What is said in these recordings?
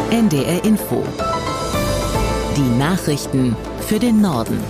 NDR Info. Die Nachrichten für den Norden.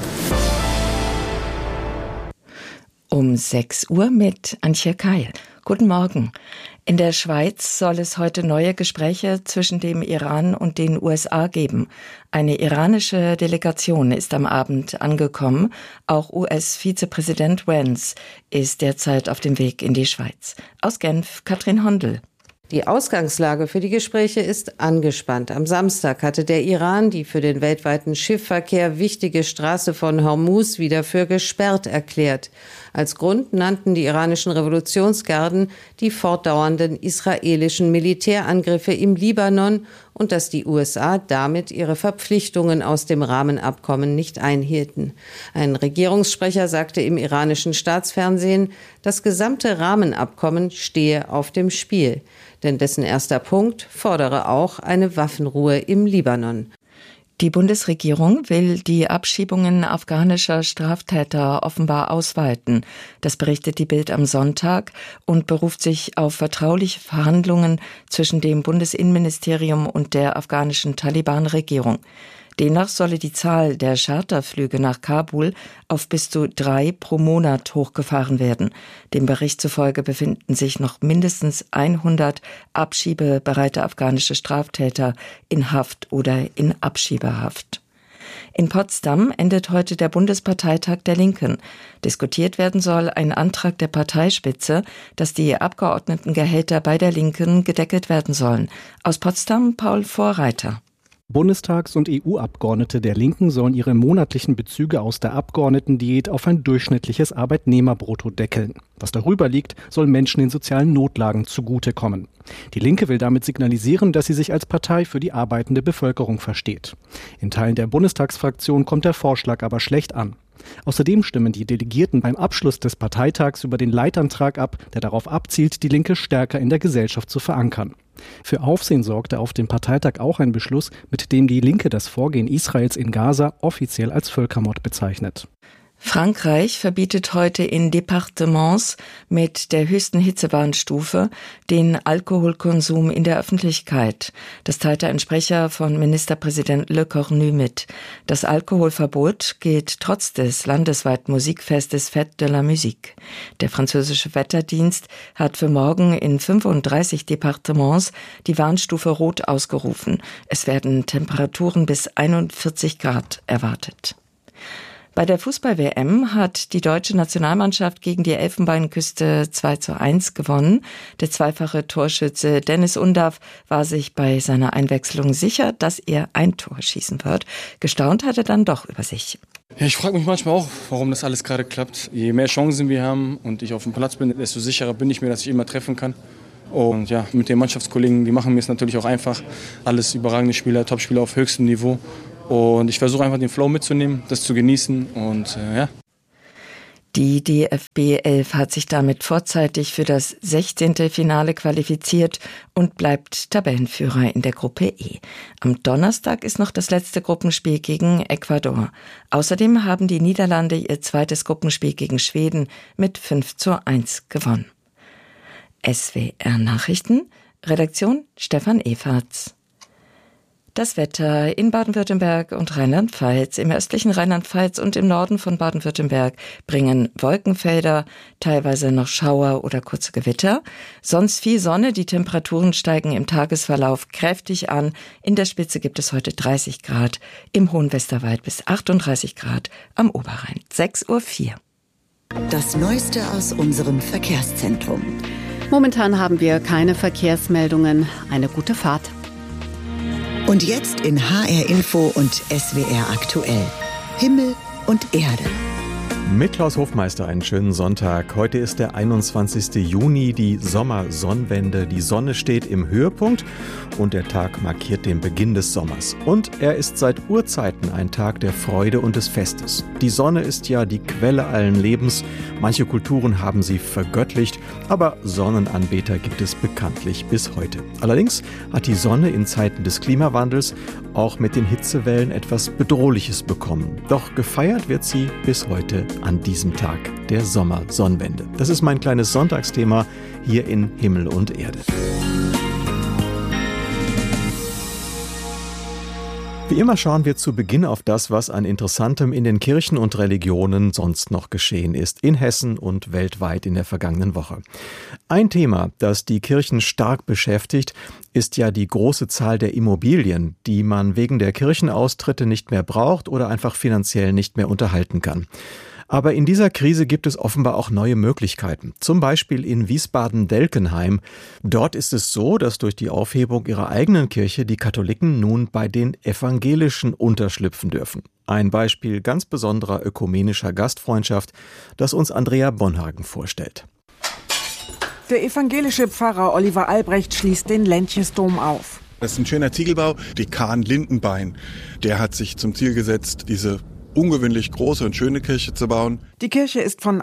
Um 6 Uhr mit Antje Keil. Guten Morgen. In der Schweiz soll es heute neue Gespräche zwischen dem Iran und den USA geben. Eine iranische Delegation ist am Abend angekommen. Auch US-Vizepräsident Vance ist derzeit auf dem Weg in die Schweiz. Aus Genf, Katrin Hondel. Die Ausgangslage für die Gespräche ist angespannt. Am Samstag hatte der Iran die für den weltweiten Schiffverkehr wichtige Straße von Hormuz wieder für gesperrt erklärt. Als Grund nannten die iranischen Revolutionsgarden die fortdauernden israelischen Militärangriffe im Libanon und dass die USA damit ihre Verpflichtungen aus dem Rahmenabkommen nicht einhielten. Ein Regierungssprecher sagte im iranischen Staatsfernsehen, das gesamte Rahmenabkommen stehe auf dem Spiel. Denn dessen erster Punkt fordere auch eine Waffenruhe im Libanon. Die Bundesregierung will die Abschiebungen afghanischer Straftäter offenbar ausweiten. Das berichtet die Bild am Sonntag und beruft sich auf vertrauliche Verhandlungen zwischen dem Bundesinnenministerium und der afghanischen Taliban-Regierung. Demnach solle die Zahl der Charterflüge nach Kabul auf bis zu 3 pro Monat hochgefahren werden. Dem Bericht zufolge befinden sich noch mindestens 100 abschiebebereite afghanische Straftäter in Haft oder in Abschiebehaft. In Potsdam endet heute der Bundesparteitag der Linken. Diskutiert werden soll ein Antrag der Parteispitze, dass die Abgeordnetengehälter bei der Linken gedeckelt werden sollen. Aus Potsdam Paul Vorreiter. Bundestags- und EU-Abgeordnete der Linken sollen ihre monatlichen Bezüge aus der Abgeordnetendiät auf ein durchschnittliches Arbeitnehmerbrutto deckeln. Was darüber liegt, soll Menschen in sozialen Notlagen zugutekommen. Die Linke will damit signalisieren, dass sie sich als Partei für die arbeitende Bevölkerung versteht. In Teilen der Bundestagsfraktion kommt der Vorschlag aber schlecht an. Außerdem stimmen die Delegierten beim Abschluss des Parteitags über den Leitantrag ab, der darauf abzielt, die Linke stärker in der Gesellschaft zu verankern. Für Aufsehen sorgte auf dem Parteitag auch ein Beschluss, mit dem die Linke das Vorgehen Israels in Gaza offiziell als Völkermord bezeichnet. Frankreich verbietet heute in Departements mit der höchsten Hitzewarnstufe den Alkoholkonsum in der Öffentlichkeit. Das teilte ein Sprecher von Ministerpräsident Le Cornu mit. Das Alkoholverbot gilt trotz des landesweiten Musikfestes Fête de la Musique. Der französische Wetterdienst hat für morgen in 35 Departements die Warnstufe Rot ausgerufen. Es werden Temperaturen bis 41 Grad erwartet. Bei der Fußball-WM hat die deutsche Nationalmannschaft gegen die Elfenbeinküste 2:1 gewonnen. Der zweifache Torschütze Dennis Undav war sich bei seiner Einwechslung sicher, dass er ein Tor schießen wird. Gestaunt hat er dann doch über sich. Ja, ich frage mich manchmal auch, warum das alles gerade klappt. Je mehr Chancen wir haben und ich auf dem Platz bin, desto sicherer bin ich mir, dass ich immer treffen kann. Und ja, mit den Mannschaftskollegen, die machen mir es natürlich auch einfach. Alles überragende Spieler, Topspieler auf höchstem Niveau. Und ich versuche einfach den Flow mitzunehmen, das zu genießen und ja. Die DFB 11 hat sich damit vorzeitig für das 16. Finale qualifiziert und bleibt Tabellenführer in der Gruppe E. Am Donnerstag ist noch das letzte Gruppenspiel gegen Ecuador. Außerdem haben die Niederlande ihr zweites Gruppenspiel gegen Schweden mit 5:1 gewonnen. SWR Nachrichten, Redaktion Stefan Everts. Das Wetter in Baden-Württemberg und Rheinland-Pfalz. Im östlichen Rheinland-Pfalz und im Norden von Baden-Württemberg bringen Wolkenfelder, teilweise noch Schauer oder kurze Gewitter. Sonst viel Sonne, die Temperaturen steigen im Tagesverlauf kräftig an. In der Spitze gibt es heute 30 Grad, im Hohen Westerwald bis 38 Grad am Oberrhein. 6:04 Uhr. Das Neueste aus unserem Verkehrszentrum. Momentan haben wir keine Verkehrsmeldungen. Eine gute Fahrt. Und jetzt in HR Info und SWR aktuell. Himmel und Erde. Mit Klaus Hofmeister einen schönen Sonntag. Heute ist der 21. Juni, die Sommersonnenwende. Die Sonne steht im Höhepunkt und der Tag markiert den Beginn des Sommers. Und er ist seit Urzeiten ein Tag der Freude und des Festes. Die Sonne ist ja die Quelle allen Lebens. Manche Kulturen haben sie vergöttlicht, aber Sonnenanbeter gibt es bekanntlich bis heute. Allerdings hat die Sonne in Zeiten des Klimawandels auch mit den Hitzewellen etwas Bedrohliches bekommen. Doch gefeiert wird sie bis heute an diesem Tag der Sommersonnenwende. Das ist mein kleines Sonntagsthema hier in Himmel und Erde. Wie immer schauen wir zu Beginn auf das, was an Interessantem in den Kirchen und Religionen sonst noch geschehen ist, in Hessen und weltweit in der vergangenen Woche. Ein Thema, das die Kirchen stark beschäftigt, ist ja die große Zahl der Immobilien, die man wegen der Kirchenaustritte nicht mehr braucht oder einfach finanziell nicht mehr unterhalten kann. Aber in dieser Krise gibt es offenbar auch neue Möglichkeiten. Zum Beispiel in Wiesbaden-Delkenheim. Dort ist es so, dass durch die Aufhebung ihrer eigenen Kirche die Katholiken nun bei den Evangelischen unterschlüpfen dürfen. Ein Beispiel ganz besonderer ökumenischer Gastfreundschaft, das uns Andrea Bonhagen vorstellt. Der evangelische Pfarrer Oliver Albrecht schließt den Lentjesdom auf. Das ist ein schöner Ziegelbau, Dekan Lindenbein. Der hat sich zum Ziel gesetzt, diese ungewöhnlich große und schöne Kirche zu bauen. Die Kirche ist von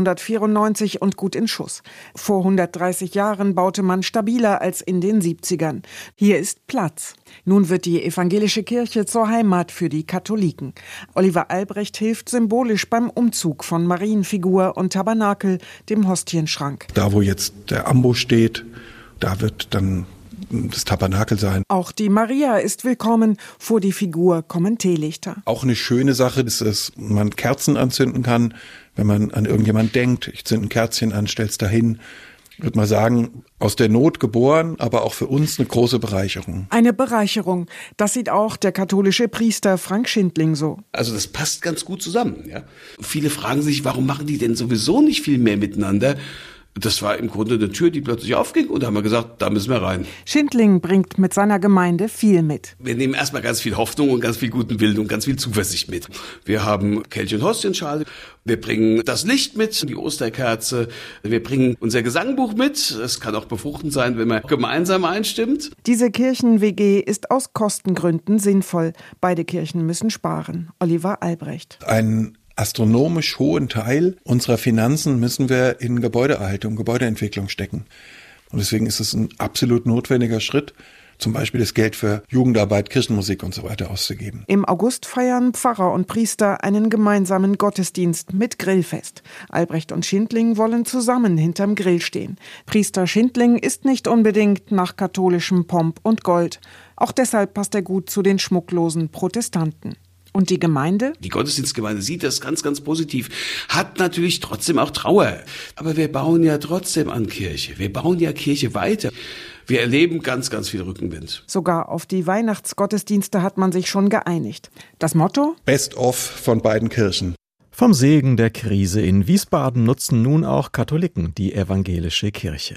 1894 und gut in Schuss. Vor 130 Jahren baute man stabiler als in den 70ern. Hier ist Platz. Nun wird die evangelische Kirche zur Heimat für die Katholiken. Oliver Albrecht hilft symbolisch beim Umzug von Marienfigur und Tabernakel, dem Hostienschrank. Da, wo jetzt der Ambo steht, da wird dann das Tabernakel sein. Auch die Maria ist willkommen, vor die Figur kommen Teelichter. Auch eine schöne Sache ist, dass man Kerzen anzünden kann, wenn man an irgendjemand denkt. Ich zünde ein Kerzchen an, stell's dahin. Ich würde mal sagen, aus der Not geboren, aber auch für uns eine große Bereicherung. Eine Bereicherung, das sieht auch der katholische Priester Frank Schindling so. Also das passt ganz gut zusammen. Ja? Viele fragen sich, warum machen die denn sowieso nicht viel mehr miteinander? Das war im Grunde eine Tür, die plötzlich aufging und da haben wir gesagt, da müssen wir rein. Schindling bringt mit seiner Gemeinde viel mit. Wir nehmen erstmal ganz viel Hoffnung und ganz viel guten Willen und ganz viel Zuversicht mit. Wir haben Kelch- und Hostienschale, wir bringen das Licht mit, die Osterkerze, wir bringen unser Gesangbuch mit. Es kann auch befruchtend sein, wenn man gemeinsam einstimmt. Diese Kirchen-WG ist aus Kostengründen sinnvoll. Beide Kirchen müssen sparen. Oliver Albrecht. Ein astronomisch hohen Teil unserer Finanzen müssen wir in Gebäudeerhaltung, Gebäudeentwicklung stecken. Und deswegen ist es ein absolut notwendiger Schritt, zum Beispiel das Geld für Jugendarbeit, Kirchenmusik und so weiter auszugeben. Im August feiern Pfarrer und Priester einen gemeinsamen Gottesdienst mit Grillfest. Albrecht und Schindling wollen zusammen hinterm Grill stehen. Priester Schindling ist nicht unbedingt nach katholischem Pomp und Gold. Auch deshalb passt er gut zu den schmucklosen Protestanten. Und die Gemeinde? Die Gottesdienstgemeinde sieht das ganz, ganz positiv. Hat natürlich trotzdem auch Trauer. Aber wir bauen ja trotzdem an Kirche. Wir bauen ja Kirche weiter. Wir erleben ganz, ganz viel Rückenwind. Sogar auf die Weihnachtsgottesdienste hat man sich schon geeinigt. Das Motto? Best of von beiden Kirchen. Vom Segen der Krise in Wiesbaden nutzen nun auch Katholiken die evangelische Kirche.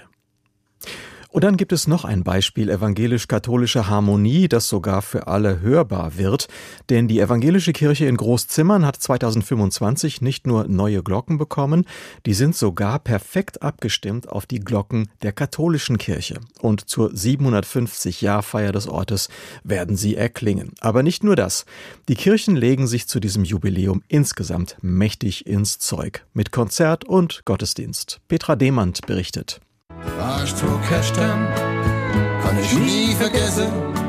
Und dann gibt es noch ein Beispiel evangelisch-katholischer Harmonie, das sogar für alle hörbar wird. Denn die evangelische Kirche in Großzimmern hat 2025 nicht nur neue Glocken bekommen, die sind sogar perfekt abgestimmt auf die Glocken der katholischen Kirche. Und zur 750-Jahr-Feier des Ortes werden sie erklingen. Aber nicht nur das. Die Kirchen legen sich zu diesem Jubiläum insgesamt mächtig ins Zeug. Mit Konzert und Gottesdienst. Petra Demand berichtet. Warst du gestern, kann ich nie vergessen.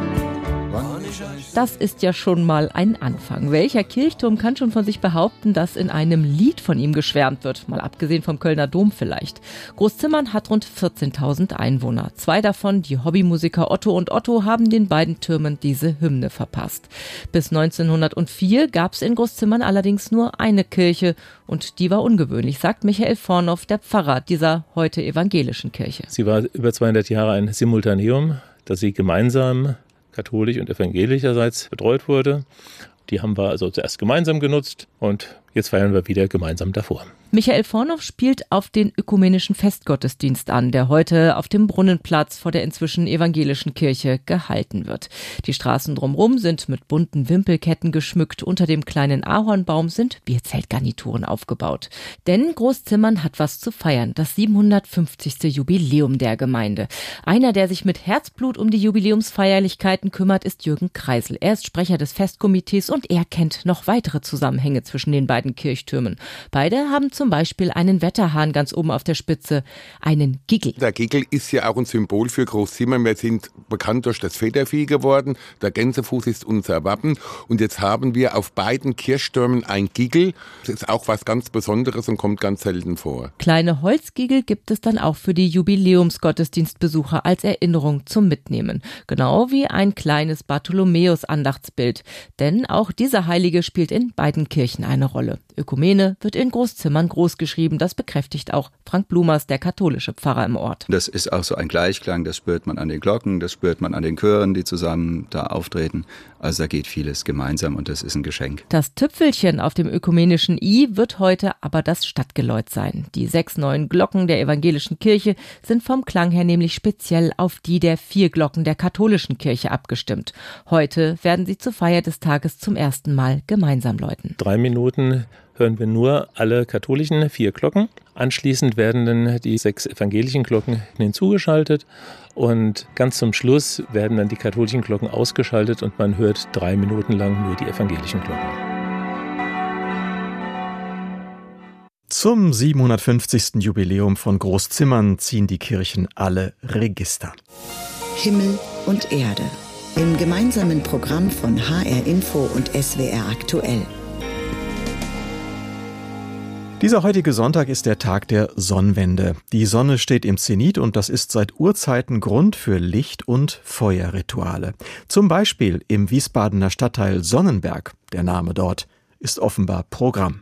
Das ist ja schon mal ein Anfang. Welcher Kirchturm kann schon von sich behaupten, dass in einem Lied von ihm geschwärmt wird? Mal abgesehen vom Kölner Dom vielleicht. Großzimmern hat rund 14.000 Einwohner. 2 davon, die Hobbymusiker Otto und Otto, haben den beiden Türmen diese Hymne verpasst. Bis 1904 gab es in Großzimmern allerdings nur eine Kirche. Und die war ungewöhnlich, sagt Michael Vornoff, der Pfarrer dieser heute evangelischen Kirche. Sie war über 200 Jahre ein Simultaneum, das sie gemeinsam katholisch und evangelischerseits betreut wurde. Die haben wir also zuerst gemeinsam genutzt und jetzt feiern wir wieder gemeinsam davor. Michael Vornoff spielt auf den ökumenischen Festgottesdienst an, der heute auf dem Brunnenplatz vor der inzwischen evangelischen Kirche gehalten wird. Die Straßen drumherum sind mit bunten Wimpelketten geschmückt. Unter dem kleinen Ahornbaum sind Bierzeltgarnituren aufgebaut. Denn Großzimmern hat was zu feiern, das 750. Jubiläum der Gemeinde. Einer, der sich mit Herzblut um die Jubiläumsfeierlichkeiten kümmert, ist Jürgen Kreisel. Er ist Sprecher des Festkomitees und er kennt noch weitere Zusammenhänge zwischen den beiden beiden Kirchtürmen. Beide haben zum Beispiel einen Wetterhahn ganz oben auf der Spitze, einen Giggel. Der Giggel ist ja auch ein Symbol für Großzimmern. Wir sind bekannt durch das Federvieh geworden. Der Gänsefuß ist unser Wappen. Und jetzt haben wir auf beiden Kirchtürmen ein Giggel. Das ist auch was ganz Besonderes und kommt ganz selten vor. Kleine Holzgiggel gibt es dann auch für die Jubiläumsgottesdienstbesucher als Erinnerung zum Mitnehmen. Genau wie ein kleines Bartholomäus-Andachtsbild. Denn auch dieser Heilige spielt in beiden Kirchen eine Rolle. Ökumene wird in Großzimmern großgeschrieben. Das bekräftigt auch Frank Blumers, der katholische Pfarrer im Ort. Das ist auch so ein Gleichklang, das spürt man an den Glocken, das spürt man an den Chören, die zusammen da auftreten. Also da geht vieles gemeinsam und das ist ein Geschenk. Das Tüpfelchen auf dem ökumenischen I wird heute aber das Stadtgeläut sein. Die 6 neuen Glocken der evangelischen Kirche sind vom Klang her nämlich speziell auf die der 4 Glocken der katholischen Kirche abgestimmt. Heute werden sie zur Feier des Tages zum ersten Mal gemeinsam läuten. 3 Minuten hören wir nur alle katholischen 4 Glocken. Anschließend werden dann die 6 evangelischen Glocken hinzugeschaltet und ganz zum Schluss werden dann die katholischen Glocken ausgeschaltet und man hört 3 Minuten lang nur die evangelischen Glocken. Zum 750. Jubiläum von Großzimmern ziehen die Kirchen alle Register. Himmel und Erde. Im gemeinsamen Programm von HR Info und SWR aktuell. Dieser heutige Sonntag ist der Tag der Sonnenwende. Die Sonne steht im Zenit und das ist seit Urzeiten Grund für Licht- und Feuerrituale. Zum Beispiel im Wiesbadener Stadtteil Sonnenberg. Der Name dort ist offenbar Programm.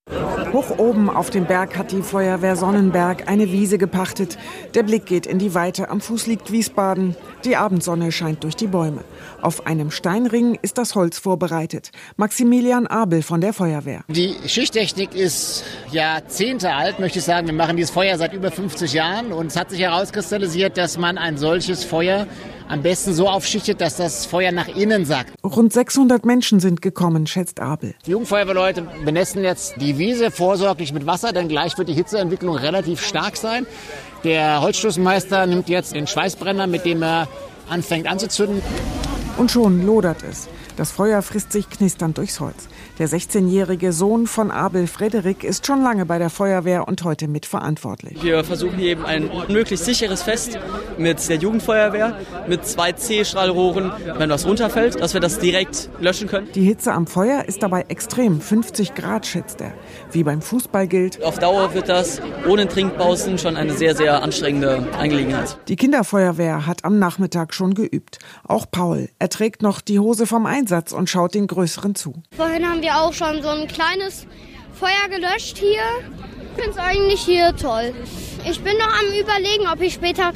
Hoch oben auf dem Berg hat die Feuerwehr Sonnenberg eine Wiese gepachtet. Der Blick geht in die Weite. Am Fuß liegt Wiesbaden. Die Abendsonne scheint durch die Bäume. Auf einem Steinring ist das Holz vorbereitet. Maximilian Abel von der Feuerwehr. Die Schichttechnik ist Jahrzehnte alt, möchte ich sagen. Wir machen dieses Feuer seit über 50 Jahren und es hat sich herauskristallisiert, dass man ein solches Feuer am besten so aufschichtet, dass das Feuer nach innen sackt. Rund 600 Menschen sind gekommen, schätzt Abel. Die Jugendfeuerwehrleute benässen jetzt die Wiese vorsorglich mit Wasser, denn gleich wird die Hitzeentwicklung relativ stark sein. Der Holzstoßmeister nimmt jetzt den Schweißbrenner, mit dem er anfängt anzuzünden. Und schon lodert es. Das Feuer frisst sich knisternd durchs Holz. Der 16-jährige Sohn von Abel, Frederik, ist schon lange bei der Feuerwehr und heute mitverantwortlich. Wir versuchen hier eben ein möglichst sicheres Fest mit der Jugendfeuerwehr, mit 2 C-Strahlrohren, wenn was runterfällt, dass wir das direkt löschen können. Die Hitze am Feuer ist dabei extrem, 50 Grad schätzt er. Wie beim Fußball gilt: Auf Dauer wird das ohne Trinkpausen schon eine sehr, sehr anstrengende Angelegenheit. Die Kinderfeuerwehr hat am Nachmittag schon geübt. Auch Paul, er trägt noch die Hose vom Einsatz und schaut den Größeren zu. Vorhin haben wir auch schon so ein kleines Feuer gelöscht hier. Ich finde es eigentlich hier toll. Ich bin noch am Überlegen, ob ich später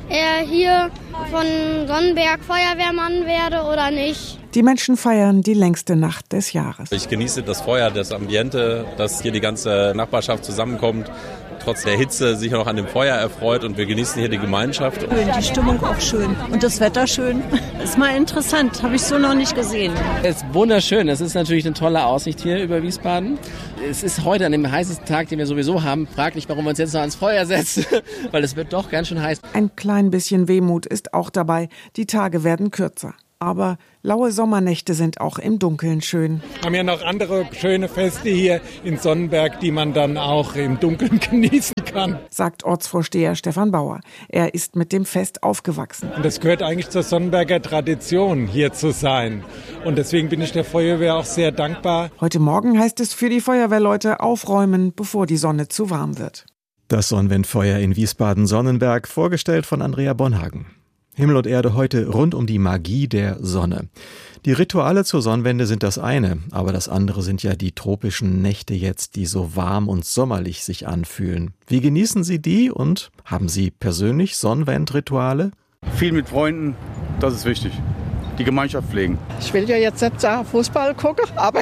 hier von Sonnenberg Feuerwehrmann werde oder nicht. Die Menschen feiern die längste Nacht des Jahres. Ich genieße das Feuer, das Ambiente, dass hier die ganze Nachbarschaft zusammenkommt, trotz der Hitze sich noch an dem Feuer erfreut und wir genießen hier die Gemeinschaft. Die Stimmung auch schön und das Wetter schön. Ist mal interessant, habe ich so noch nicht gesehen. Es ist wunderschön, es ist natürlich eine tolle Aussicht hier über Wiesbaden. Es ist heute an dem heißesten Tag, den wir sowieso haben, fraglich, warum wir uns jetzt noch ans Feuer setzen, weil es wird doch ganz schön heiß. Ein klein bisschen Wehmut ist auch dabei, die Tage werden kürzer. Aber laue Sommernächte sind auch im Dunkeln schön. Wir haben ja noch andere schöne Feste hier in Sonnenberg, die man dann auch im Dunkeln genießen kann, sagt Ortsvorsteher Stefan Bauer. Er ist mit dem Fest aufgewachsen. Und das gehört eigentlich zur Sonnenberger Tradition, hier zu sein. Und deswegen bin ich der Feuerwehr auch sehr dankbar. Heute Morgen heißt es für die Feuerwehrleute aufräumen, bevor die Sonne zu warm wird. Das Sonnenwendfeuer in Wiesbaden-Sonnenberg, vorgestellt von Andrea Bonhagen. Himmel und Erde heute rund um die Magie der Sonne. Die Rituale zur Sonnenwende sind das eine, aber das andere sind ja die tropischen Nächte jetzt, die so warm und sommerlich sich anfühlen. Wie genießen Sie die und haben Sie persönlich Sonnenwendrituale? Viel mit Freunden, das ist wichtig. Die Gemeinschaft pflegen. Ich will ja jetzt nicht sagen Fußball gucken, aber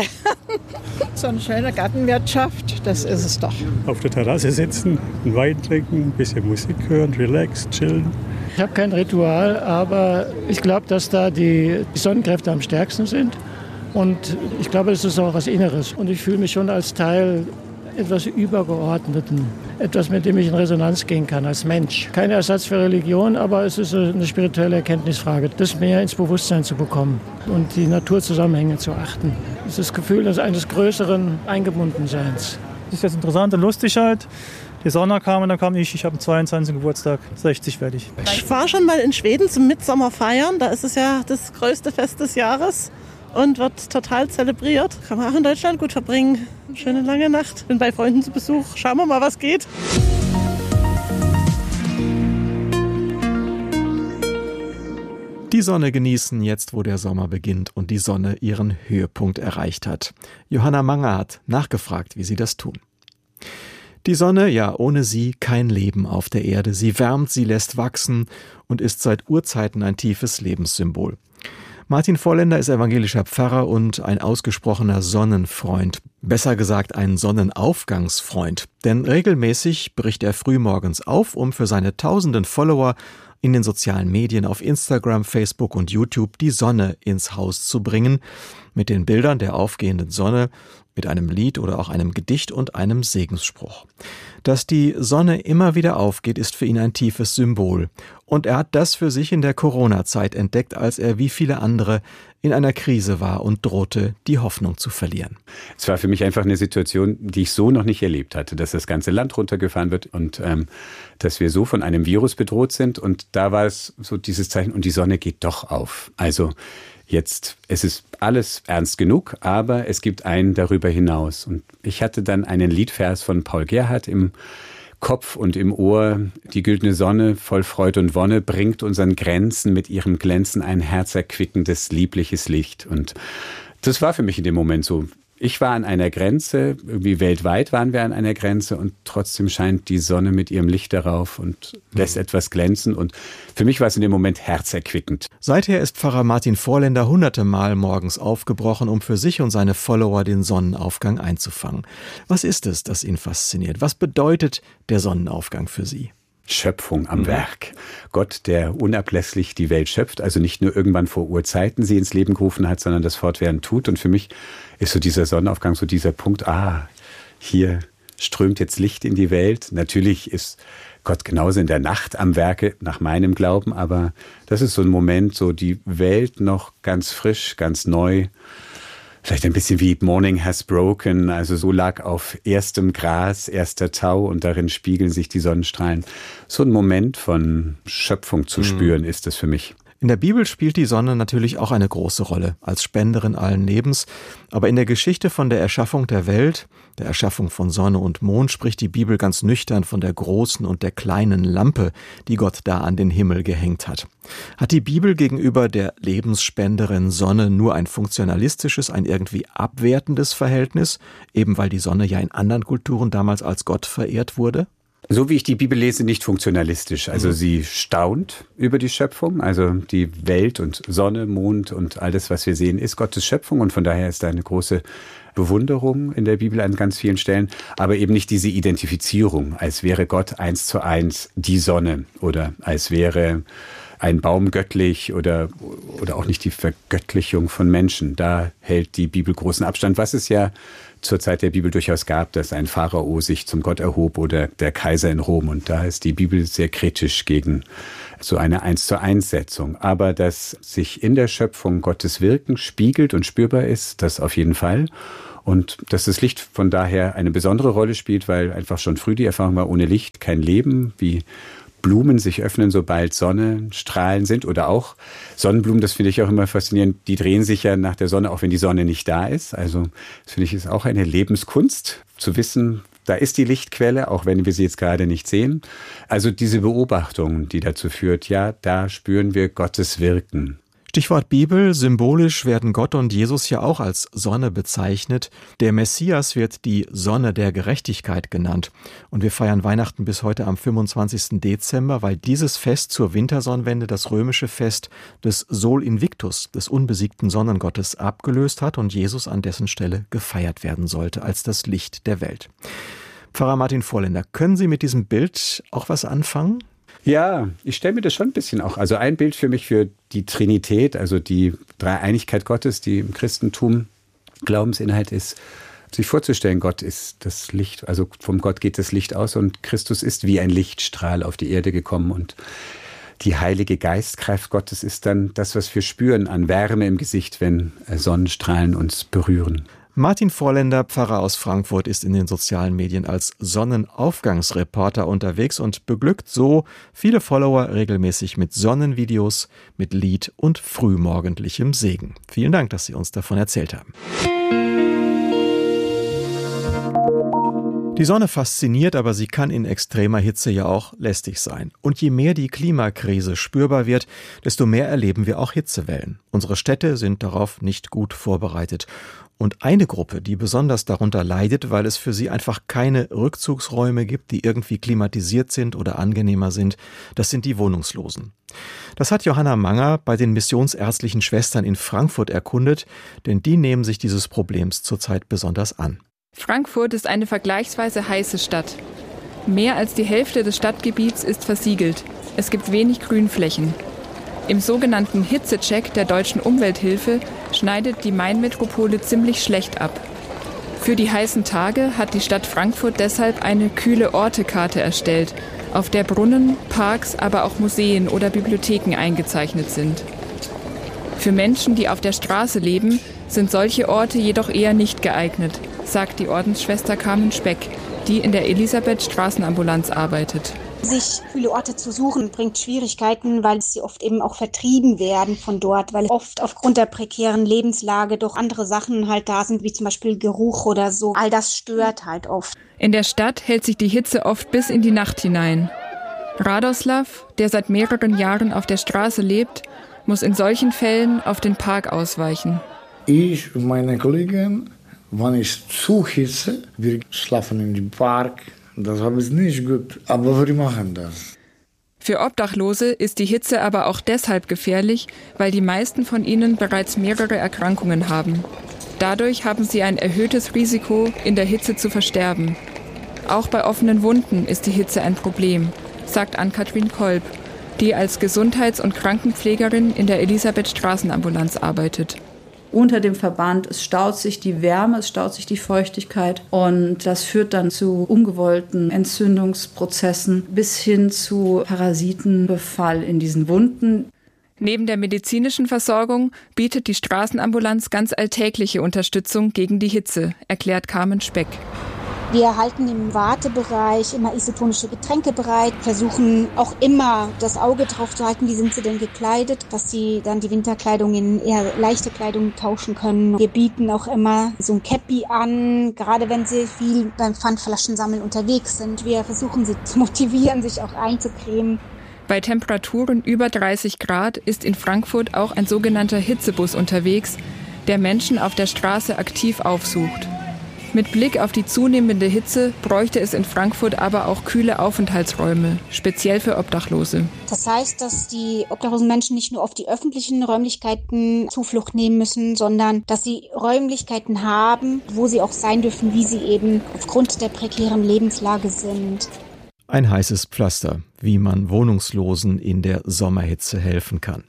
so eine schöne Gartenwirtschaft, das ist es doch. Auf der Terrasse sitzen, einen Wein trinken, ein bisschen Musik hören, relax, chillen. Ich habe kein Ritual, aber ich glaube, dass da die Sonnenkräfte am stärksten sind. Und ich glaube, das ist auch was Inneres. Und ich fühle mich schon als Teil etwas Übergeordneten, etwas, mit dem ich in Resonanz gehen kann als Mensch. Kein Ersatz für Religion, aber es ist eine spirituelle Erkenntnisfrage, das mehr ins Bewusstsein zu bekommen und die Naturzusammenhänge zu achten. Das ist das Gefühl eines größeren Eingebundenseins. Das ist jetzt interessant und lustig halt. Die Sonne kam und dann kam ich habe am 22. Geburtstag, 60 werde ich. Ich war schon mal in Schweden zum Mitsommer feiern, da ist es ja das größte Fest des Jahres und wird total zelebriert. Kann man auch in Deutschland gut verbringen. Eine schöne lange Nacht. Bin bei Freunden zu Besuch. Schauen wir mal, was geht. Die Sonne genießen jetzt, wo der Sommer beginnt und die Sonne ihren Höhepunkt erreicht hat. Johanna Manger hat nachgefragt, wie sie das tun. Die Sonne, ja, ohne sie kein Leben auf der Erde. Sie wärmt, sie lässt wachsen und ist seit Urzeiten ein tiefes Lebenssymbol. Martin Vorländer ist evangelischer Pfarrer und ein ausgesprochener Sonnenfreund. Besser gesagt, ein Sonnenaufgangsfreund. Denn regelmäßig bricht er frühmorgens auf, um für seine tausenden Follower in den sozialen Medien auf Instagram, Facebook und YouTube die Sonne ins Haus zu bringen. Mit den Bildern der aufgehenden Sonne, mit einem Lied oder auch einem Gedicht und einem Segensspruch. Dass die Sonne immer wieder aufgeht, ist für ihn ein tiefes Symbol. Und er hat das für sich in der Corona-Zeit entdeckt, als er wie viele andere in einer Krise war und drohte, die Hoffnung zu verlieren. Es war für mich einfach eine Situation, die ich so noch nicht erlebt hatte, dass das ganze Land runtergefahren wird und dass wir so von einem Virus bedroht sind. Und da war es so dieses Zeichen, und die Sonne geht doch auf. Also jetzt, es ist alles ernst genug, aber es gibt einen darüber hinaus. Und ich hatte dann einen Liedvers von Paul Gerhardt im Kopf und im Ohr. Die güldene Sonne, voll Freud und Wonne, bringt unseren Grenzen mit ihrem Glänzen ein herzerquickendes, liebliches Licht. Und das war für mich in dem Moment so. Ich war an einer Grenze, irgendwie weltweit waren wir an einer Grenze und trotzdem scheint die Sonne mit ihrem Licht darauf und lässt etwas glänzen. Und für mich war es in dem Moment herzerquickend. Seither ist Pfarrer Martin Vorländer hunderte Mal morgens aufgebrochen, um für sich und seine Follower den Sonnenaufgang einzufangen. Was ist es, das ihn fasziniert? Was bedeutet der Sonnenaufgang für Sie? Schöpfung am Werk. Gott, der unablässlich die Welt schöpft, also nicht nur irgendwann vor Urzeiten sie ins Leben gerufen hat, sondern das fortwährend tut. Und für mich ist so dieser Sonnenaufgang, so dieser Punkt, hier strömt jetzt Licht in die Welt. Natürlich ist Gott genauso in der Nacht am Werke, nach meinem Glauben, aber das ist so ein Moment, so die Welt noch ganz frisch, ganz neu. Vielleicht ein bisschen wie Morning Has Broken, also so lag auf erstem Gras, erster Tau und darin spiegeln sich die Sonnenstrahlen. So ein Moment von Schöpfung zu spüren ist das für mich. In der Bibel spielt die Sonne natürlich auch eine große Rolle, als Spenderin allen Lebens. Aber in der Geschichte von der Erschaffung der Welt, der Erschaffung von Sonne und Mond, spricht die Bibel ganz nüchtern von der großen und der kleinen Lampe, die Gott da an den Himmel gehängt hat. Hat die Bibel gegenüber der Lebensspenderin Sonne nur ein funktionalistisches, ein irgendwie abwertendes Verhältnis, eben weil die Sonne ja in anderen Kulturen damals als Gott verehrt wurde? So wie ich die Bibel lese, nicht funktionalistisch. Also sie staunt über die Schöpfung. Also die Welt und Sonne, Mond und alles, was wir sehen, ist Gottes Schöpfung. Und von daher ist da eine große Bewunderung in der Bibel an ganz vielen Stellen. Aber eben nicht diese Identifizierung, als wäre Gott 1:1 die Sonne oder als wäre ein Baum göttlich oder auch nicht die Vergöttlichung von Menschen. Da hält die Bibel großen Abstand, was es ja zur Zeit der Bibel durchaus gab, dass ein Pharao sich zum Gott erhob oder der Kaiser in Rom. Und da ist die Bibel sehr kritisch gegen so eine 1:1-Setzung. Aber dass sich in der Schöpfung Gottes Wirken spiegelt und spürbar ist, das auf jeden Fall. Und dass das Licht von daher eine besondere Rolle spielt, weil einfach schon früh die Erfahrung war, ohne Licht kein Leben, wie Blumen sich öffnen, sobald Sonnenstrahlen sind oder auch Sonnenblumen, das finde ich auch immer faszinierend, die drehen sich ja nach der Sonne, auch wenn die Sonne nicht da ist. Also das finde ich ist auch eine Lebenskunst, zu wissen, da ist die Lichtquelle, auch wenn wir sie jetzt gerade nicht sehen. Also diese Beobachtung, die dazu führt, ja, da spüren wir Gottes Wirken. Stichwort Bibel, symbolisch werden Gott und Jesus ja auch als Sonne bezeichnet. Der Messias wird die Sonne der Gerechtigkeit genannt. Und wir feiern Weihnachten bis heute am 25. Dezember, weil dieses Fest zur Wintersonnenwende das römische Fest des Sol Invictus, des unbesiegten Sonnengottes, abgelöst hat und Jesus an dessen Stelle gefeiert werden sollte als das Licht der Welt. Pfarrer Martin Vorländer, können Sie mit diesem Bild auch was anfangen? Ja, ich stelle mir das schon ein bisschen auch, also ein Bild für mich für die Trinität, also die Dreieinigkeit Gottes, die im Christentum Glaubensinhalt ist, sich vorzustellen, Gott ist das Licht, also vom Gott geht das Licht aus und Christus ist wie ein Lichtstrahl auf die Erde gekommen und die Heilige Geistkraft Gottes ist dann das, was wir spüren an Wärme im Gesicht, wenn Sonnenstrahlen uns berühren. Martin Vorländer, Pfarrer aus Frankfurt, ist in den sozialen Medien als Sonnenaufgangsreporter unterwegs und beglückt so viele Follower regelmäßig mit Sonnenvideos, mit Lied und frühmorgendlichem Segen. Vielen Dank, dass Sie uns davon erzählt haben. Die Sonne fasziniert, aber sie kann in extremer Hitze ja auch lästig sein. Und je mehr die Klimakrise spürbar wird, desto mehr erleben wir auch Hitzewellen. Unsere Städte sind darauf nicht gut vorbereitet. Und eine Gruppe, die besonders darunter leidet, weil es für sie einfach keine Rückzugsräume gibt, die irgendwie klimatisiert sind oder angenehmer sind, das sind die Wohnungslosen. Das hat Johanna Manger bei den Missionsärztlichen Schwestern in Frankfurt erkundet, denn die nehmen sich dieses Problems zurzeit besonders an. Frankfurt ist eine vergleichsweise heiße Stadt. Mehr als die Hälfte des Stadtgebiets ist versiegelt. Es gibt wenig Grünflächen. Im sogenannten Hitzecheck der Deutschen Umwelthilfe schneidet die Mainmetropole ziemlich schlecht ab. Für die heißen Tage hat die Stadt Frankfurt deshalb eine Kühle-Orte-Karte erstellt, auf der Brunnen, Parks, aber auch Museen oder Bibliotheken eingezeichnet sind. Für Menschen, die auf der Straße leben, sind solche Orte jedoch eher nicht geeignet, sagt die Ordensschwester Carmen Speck, die in der Elisabeth-Straßenambulanz arbeitet. Sich kühle Orte zu suchen, bringt Schwierigkeiten, weil sie oft eben auch vertrieben werden von dort, weil oft aufgrund der prekären Lebenslage doch andere Sachen halt da sind, wie zum Beispiel Geruch oder so. All das stört halt oft. In der Stadt hält sich die Hitze oft bis in die Nacht hinein. Radoslav, der seit mehreren Jahren auf der Straße lebt, muss in solchen Fällen auf den Park ausweichen. Ich und meine Kollegen, wenn ich zu hitze, wir schlafen in dem Park. Das ist nicht gut, aber wir machen das. Für Obdachlose ist die Hitze aber auch deshalb gefährlich, weil die meisten von ihnen bereits mehrere Erkrankungen haben. Dadurch haben sie ein erhöhtes Risiko, in der Hitze zu versterben. Auch bei offenen Wunden ist die Hitze ein Problem, sagt Ann-Kathrin Kolb, die als Gesundheits- und Krankenpflegerin in der Elisabeth-Straßenambulanz arbeitet. Unter dem Verband, es staut sich die Wärme, es staut sich die Feuchtigkeit und das führt dann zu ungewollten Entzündungsprozessen bis hin zu Parasitenbefall in diesen Wunden. Neben der medizinischen Versorgung bietet die Straßenambulanz ganz alltägliche Unterstützung gegen die Hitze, erklärt Carmen Speck. Wir halten im Wartebereich immer isotonische Getränke bereit, versuchen auch immer das Auge drauf zu halten, wie sind sie denn gekleidet, dass sie dann die Winterkleidung in eher leichte Kleidung tauschen können. Wir bieten auch immer so ein Käppi an, gerade wenn sie viel beim Pfandflaschensammeln unterwegs sind. Wir versuchen sie zu motivieren, sich auch einzucremen. Bei Temperaturen über 30 Grad ist in Frankfurt auch ein sogenannter Hitzebus unterwegs, der Menschen auf der Straße aktiv aufsucht. Mit Blick auf die zunehmende Hitze bräuchte es in Frankfurt aber auch kühle Aufenthaltsräume, speziell für Obdachlose. Das heißt, dass die obdachlosen Menschen nicht nur auf die öffentlichen Räumlichkeiten Zuflucht nehmen müssen, sondern dass sie Räumlichkeiten haben, wo sie auch sein dürfen, wie sie eben aufgrund der prekären Lebenslage sind. Ein heißes Pflaster, wie man Wohnungslosen in der Sommerhitze helfen kann.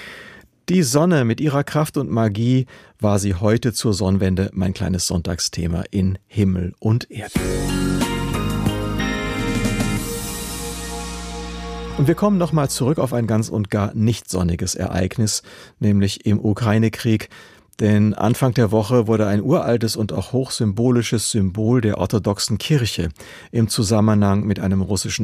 Die Sonne mit ihrer Kraft und Magie war sie heute zur Sonnenwende mein kleines Sonntagsthema in Himmel und Erde. Und wir kommen nochmal zurück auf ein ganz und gar nicht sonniges Ereignis, nämlich im Ukraine-Krieg. Denn Anfang der Woche wurde ein uraltes und auch hochsymbolisches Symbol der orthodoxen Kirche im Zusammenhang mit einem russischen